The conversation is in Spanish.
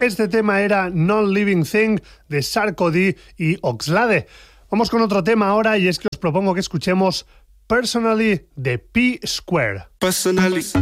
Este tema era Non-Living Thing de Sarkodie y Oxlade. Vamos con otro tema ahora y es que os propongo que escuchemos Personally de P-Square. Personally